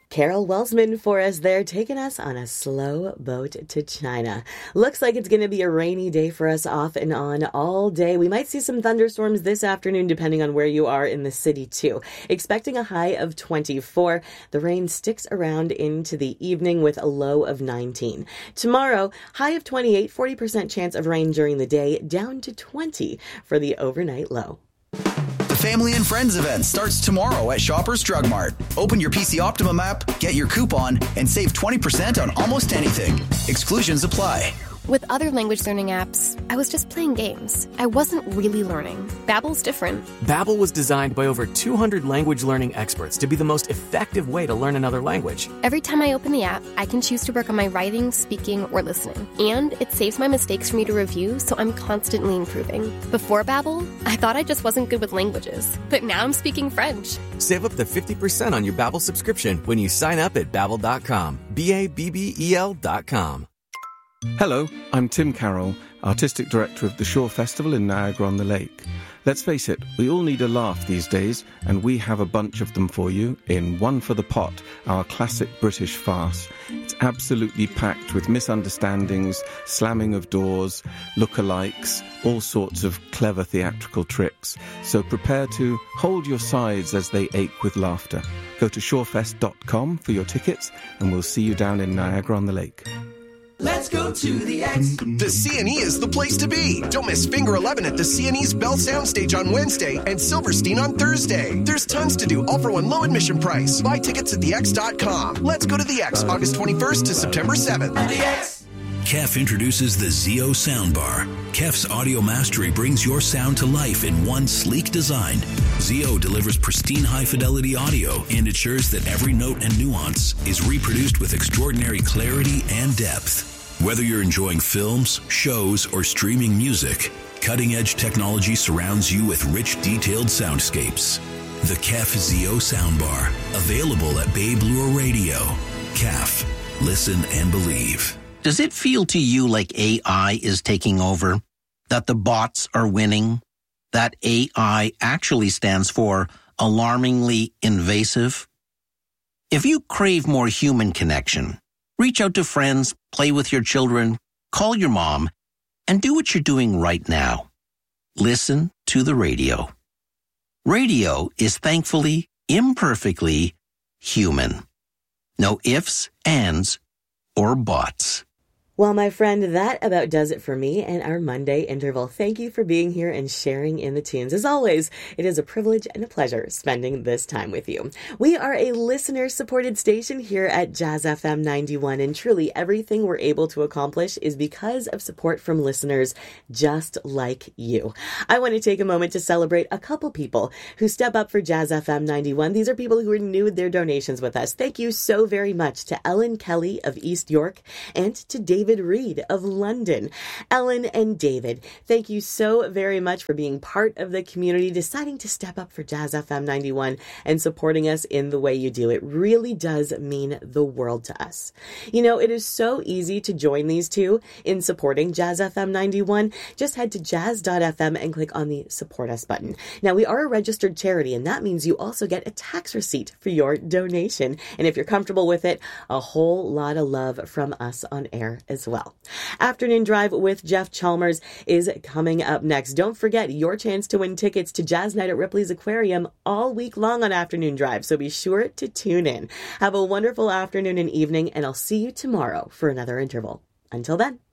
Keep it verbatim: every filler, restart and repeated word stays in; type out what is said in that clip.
Carol Welsman for us there, taking us on a slow boat to China. Looks like it's going to be a rainy day for us off and on all day. We might see some thunderstorms this afternoon depending on where you are in the city too. Expecting a high of twenty-four. The rain sticks around into the evening with a low of nineteen. Tomorrow, high of twenty-eight, forty percent chance of rain during the day, down to twenty for the overnight low. The Family and Friends event starts tomorrow at Shoppers Drug Mart. Open your P C Optimum app, get your coupon, and save twenty percent on almost anything. Exclusions apply. With other language learning apps, I was just playing games. I wasn't really learning. Babbel's different. Babbel was designed by over two hundred language learning experts to be the most effective way to learn another language. Every time I open the app, I can choose to work on my writing, speaking, or listening. And it saves my mistakes for me to review, so I'm constantly improving. Before Babbel, I thought I just wasn't good with languages. But now I'm speaking French. Save up to fifty percent on your Babbel subscription when you sign up at babbel dot com. B A B B E L dot com. Hello, I'm Tim Carroll, Artistic Director of the Shore Festival in Niagara-on-the-Lake. Let's face it, we all need a laugh these days, and we have a bunch of them for you in One for the Pot, our classic British farce. It's absolutely packed with misunderstandings, slamming of doors, lookalikes, all sorts of clever theatrical tricks. So prepare to hold your sides as they ache with laughter. Go to shorefest dot com for your tickets, and we'll see you down in Niagara-on-the-Lake. Let's go to the X. The C and E is the place to be. Don't miss Finger eleven at the C and E's Bell Soundstage on Wednesday and Silverstein on Thursday. There's tons to do, all for one low admission price. Buy tickets at the x dot com. Let's go to the X, August twenty-first to September seventh. The X. K E F introduces the Zeo Soundbar. K E F's audio mastery brings your sound to life in one sleek design. Zeo delivers pristine high-fidelity audio and ensures that every note and nuance is reproduced with extraordinary clarity and depth. Whether you're enjoying films, shows, or streaming music, cutting-edge technology surrounds you with rich, detailed soundscapes. The K E F Zeo Soundbar, available at Babe Lure Radio. K E F. Listen and believe. Does it feel to you like A I is taking over? That the bots are winning? That A I actually stands for alarmingly invasive? If you crave more human connection, reach out to friends, play with your children, call your mom, and do what you're doing right now. Listen to the radio. Radio is thankfully, imperfectly human. No ifs, ands, or buts. Well, my friend, that about does it for me and our Monday interval. Thank you for being here and sharing in the tunes. As always, it is a privilege and a pleasure spending this time with you. We are a listener-supported station here at Jazz F M ninety-one, and truly everything we're able to accomplish is because of support from listeners just like you. I want to take a moment to celebrate a couple people who step up for Jazz F M ninety-one. These are people who renewed their donations with us. Thank you so very much to Ellen Kelly of East York and to David David Reed of London. Ellen and David, thank you so very much for being part of the community, deciding to step up for Jazz F M ninety-one and supporting us in the way you do. It really does mean the world to us. You know, it is so easy to join these two in supporting Jazz F M ninety-one. Just head to jazz dot f m and click on the Support Us button. Now, we are a registered charity, and that means you also get a tax receipt for your donation. And if you're comfortable with it, a whole lot of love from us on air as well. Afternoon Drive with Jeff Chalmers is coming up next. Don't forget your chance to win tickets to Jazz Night at Ripley's Aquarium all week long on Afternoon Drive, so be sure to tune in. Have a wonderful afternoon and evening, and I'll see you tomorrow for another interval. Until then.